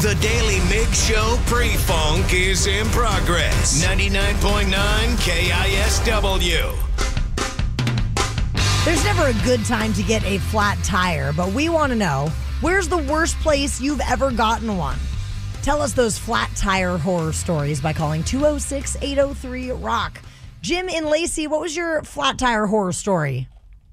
The Daily Mix Show pre-funk is in progress. 99.9 KISW. There's never a good time to get a flat tire, but we want to know, where's the worst place you've ever gotten one? Tell us those flat tire horror stories by calling 206-803-ROCK. Jim in Lacey, what was your flat tire horror story?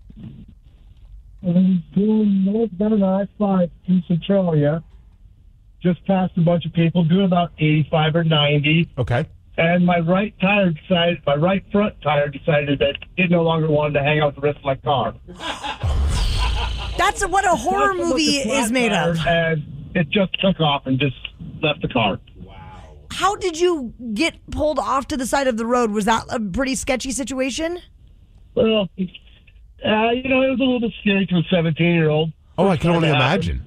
I was doing northbound I-5 in Centralia. Just passed a bunch of people doing about 85 or 90. Okay. And my right front tire decided that it no longer wanted to hang out with the rest of my car. That's what a horror movie is made of. And it just took off and just left the car. How did you get pulled off to the side of the road? Was that a pretty sketchy situation? Well, it was a little bit scary to a 17-year-old. Oh, I can only imagine.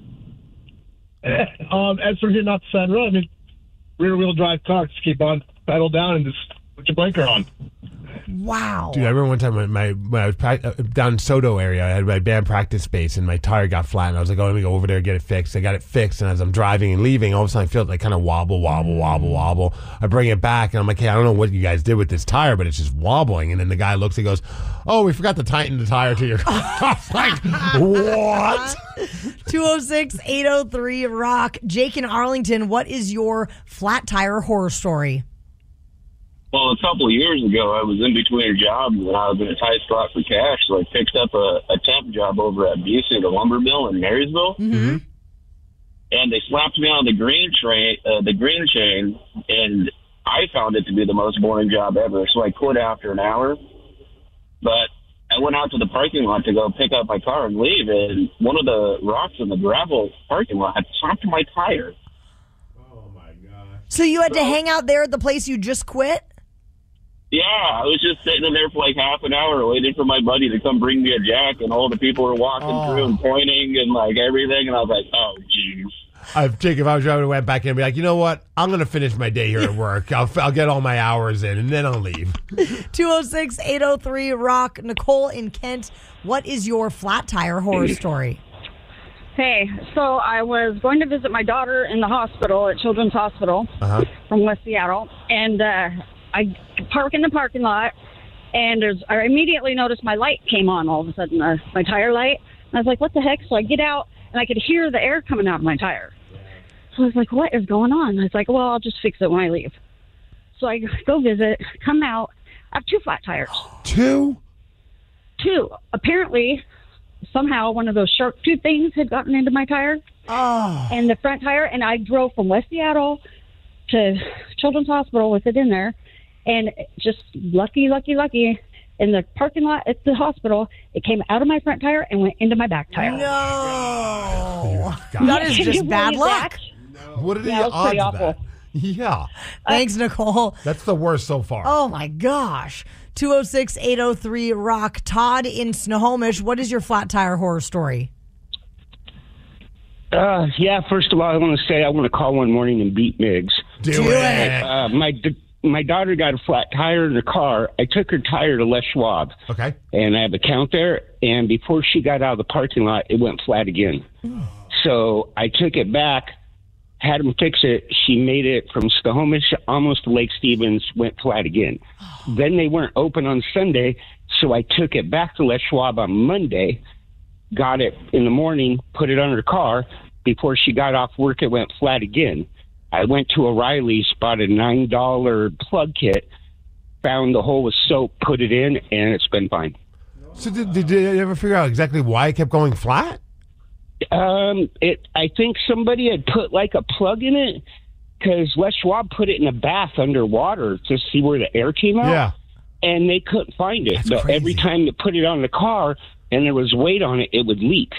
As for hitting off the side road, rear-wheel drive car, just keep on pedal down and just put your blinker on. Wow. Dude, I remember one time when I was down in Soto area, I had my band practice space and my tire got flat and I was like, let me go over there and get it fixed. I got it fixed, and as I'm driving and leaving, all of a sudden I feel it like kind of wobble. I bring it back and I'm like, hey, I don't know what you guys did with this tire, but it's just wobbling. And then the guy looks and goes, oh, we forgot to tighten the tire to your car. I was like, what? 206-803-ROCK. Jake in Arlington, what is your flat tire horror story? Well, a couple of years ago, I was in between jobs and I was in a tight spot for cash, so I picked up a temp job over at BC, the lumber mill in Marysville. Mm-hmm. And they slapped me on the green chain, and I found it to be the most boring job ever, so I quit after an hour. But I went out to the parking lot to go pick up my car and leave, and one of the rocks in the gravel parking lot had slapped my tire. Oh, my God. So you had to hang out there at the place you just quit? Yeah, I was just sitting in there for like half an hour waiting for my buddy to come bring me a jack, and all the people were walking through and pointing and like everything, and I was like, oh, jeez. Jake, if I was driving, I went back in and be like, you know what? I'm going to finish my day here at work. I'll get all my hours in, and then I'll leave. 206-803-ROCK. Nicole in Kent, what is your flat tire horror story? Hey, so I was going to visit my daughter in the hospital at Children's Hospital from West Seattle, and I park in the parking lot, and I immediately noticed my light came on all of a sudden, my tire light. And I was like, what the heck? So I get out, and I could hear the air coming out of my tire. So I was like, what is going on? I was like, well, I'll just fix it when I leave. So I go visit, come out. I have 2 flat tires. 2? 2. Apparently, somehow one of those sharp tooth things had gotten into my tire. Oh. And the front tire, and I drove from West Seattle to Children's Hospital with it in there. And just lucky, in the parking lot at the hospital, it came out of my front tire and went into my back tire. No. That is just bad luck. What are the Yeah, it was odds pretty of that? awful. Yeah. Thanks, Nicole. That's the worst so far. Oh, my gosh. 206-803-ROCK. Todd in Snohomish, what is your flat tire horror story? First of all, I want to say I want to call one morning and beat Miggs. Do it. My daughter got a flat tire in her car. I took her tire to Les Schwab. Okay. And I have an account there. And before she got out of the parking lot, it went flat again. So I took it back, had them fix it. She made it from Snohomish almost to Lake Stevens, went flat again. Then they weren't open on Sunday, so I took it back to Les Schwab on Monday, got it in the morning, put it on her car. Before she got off work, it went flat again. I went to O'Reilly's, bought a $9 plug kit, found the hole with soap, put it in, and it's been fine. So did you ever figure out exactly why it kept going flat? I think somebody had put like a plug in it because Les Schwab put it in a bath underwater to see where the air came out. Yeah. And they couldn't find it. That's But crazy. every time you put it on the car and there was weight on it, it would leak.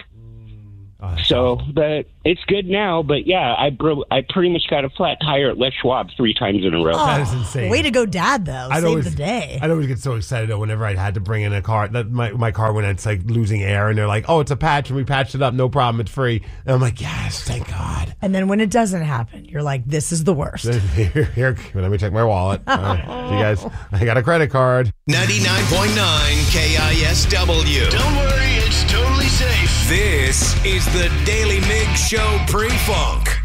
But it's good now. But yeah, I pretty much got a flat tire at Les Schwab 3 times in a row. That is insane. Way to go, Dad, though. Save the day. I'd always get so excited though whenever I had to bring in a car. That my car when it's like losing air and they're like, oh, it's a patch and we patched it up, no problem, it's free. And I'm like, yes, thank God. And then when it doesn't happen, you're like, this is the worst. Here, let me check my wallet. You guys, I got a credit card. 99.9 KISW. Don't worry, it's totally safe. This is the Daily Mix Show pre-funk.